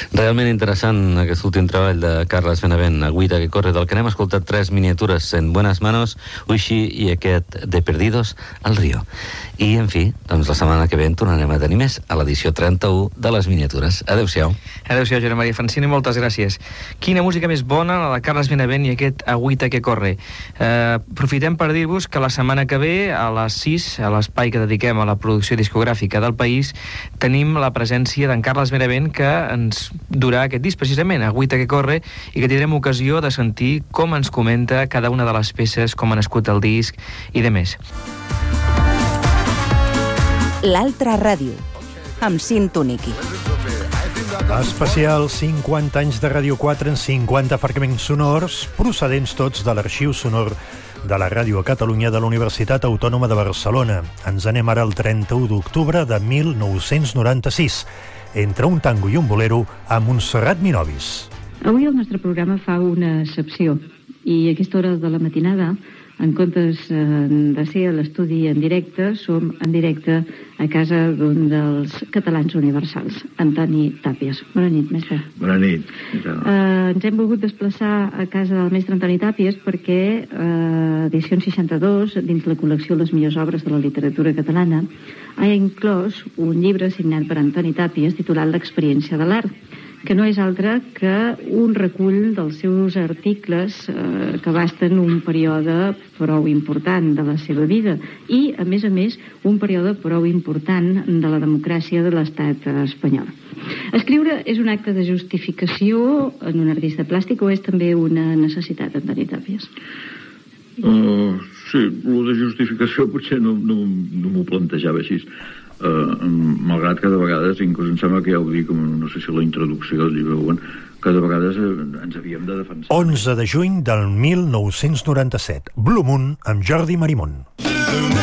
Realment interessant aquest últim treball de Carles Benavent, Agüita que corre, del que n'hem escoltat 3 miniatures en buenas manos, Uixi i aquest de Perdidos al río. I, en fi, doncs la setmana que ve en tornarem a tenir més a l'edició 31 de les miniatures. Adéu-siau. Adéu-siau, Josep Maria Francino, i moltes gràcies. Quina música més bona, la de Carles Benavent i aquest Agüita que corre. Aprofitem per dir-vos que la setmana que ve, a les 6, a l'espai que dediquem a la producció discogràfica del país, tenim la presència d'en Carles Benavent, que ens durà aquest disc, precisament, Agüita que corre, i que tindrem ocasió de sentir com ens comenta cada una de les peces, com ha nascut el disc i de més. L'Altra Ràdio, amb Sintoniqui. Especial 50 anys de Ràdio 4 en 50 fragments sonors, procedents tots de l'arxiu sonor de la Ràdio a Catalunya de la Universitat Autònoma de Barcelona. Ens anem ara al 31 d'octubre de 1996, entre un tango i un bolero amb Montserrat Minovis. Avui el nostre programa fa una excepció, i a aquesta hora de la matinada, en comptes de ser a l'estudi en directe, som en directe a casa d'un dels catalans universals, Antoni Tàpies. Bona nit, mestre. Bona nit. Ens hem volgut desplaçar a casa del mestre Antoni Tàpies perquè edició 62, dins la col·lecció Les millors obres de la literatura catalana, ha inclòs un llibre signat per Antoni Tàpies titulat L'experiència de l'art, que no és altre que un recull dels seus articles que abasten un període prou important de la seva vida i, a més, un període prou important de la democràcia de l'estat espanyol. Escriure és un acte de justificació en un artista plàstic o és també una necessitat, Antoni Tàpies? Sí, el de justificació potser no m'ho plantejava així. Malgrat que de vegades, inclús em sembla que ja ho dic, no sé si la introducció del llibre, que de vegades ens havíem de defensar. 11 de juny del 1997, Blue Moon amb Jordi Marimón.